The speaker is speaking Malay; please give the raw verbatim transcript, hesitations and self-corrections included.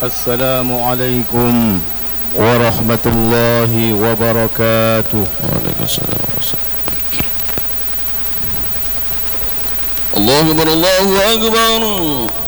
Assalamualaikum warahmatullahi wabarakatuh. Waalaikumsalam warahmatullahi wabarakatuh. Allahu Akbar, Allahu Akbar.